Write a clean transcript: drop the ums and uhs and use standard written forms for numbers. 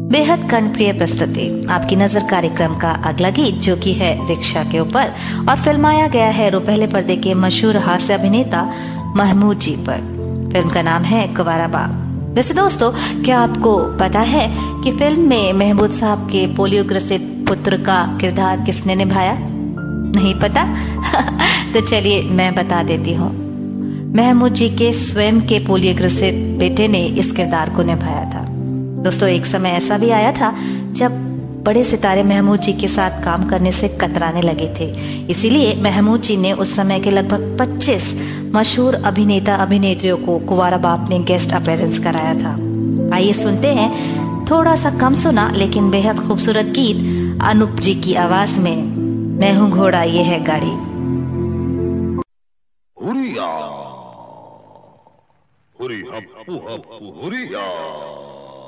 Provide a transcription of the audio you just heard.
बेहद कर्णप्रिय प्रस्तुति आपकी नजर कार्यक्रम का अगला गीत जो कि है रिक्शा के ऊपर और फिल्माया गया है पहले पर्दे के मशहूर हास्य अभिनेता महमूद जी पर। फिल्म का नाम है कुंवारा बाप। वैसे दोस्तों, क्या आपको पता है कि फिल्म में महमूद साहब के पोलियो ग्रसित पुत्र का किरदार किसने निभाया? नहीं पता? तो चलिए मैं बता देती हूँ। महमूद जी के स्वयं के पोलियो ग्रसित बेटे ने इस किरदार को निभाया था। दोस्तों, एक समय ऐसा भी आया था जब बड़े सितारे महमूद जी के साथ काम करने से कतराने लगे थे। इसीलिए महमूद जी ने उस समय के लगभग 25 मशहूर अभिनेता अभिनेत्रियों को कुंवारा बाप में गेस्ट अपीयरेंस कराया था। आइए सुनते हैं थोड़ा सा कम सुना लेकिन बेहद खूबसूरत गीत अनूप जी की आवाज में, मैं हूँ घोड़ा ये है गाड़ी। हुरिया हुरी हप्पू हप्पू हुरिया।